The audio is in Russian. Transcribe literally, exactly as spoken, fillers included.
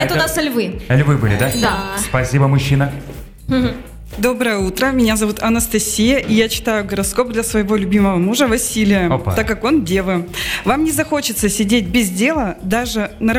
Это у нас львы. Львы были, да? Да. Спасибо, мужчина. Доброе утро, меня зовут Анастасия, и я читаю гороскоп для своего любимого мужа Василия, Опа. так как он дева. Вам не захочется сидеть без дела даже на работе.